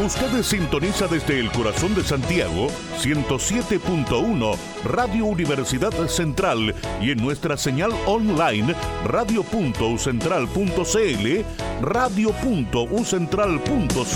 Usted sintoniza desde el corazón de Santiago 107.1 Radio Universidad Central y en nuestra señal online radio.ucentral.cl, radio.ucentral.cl.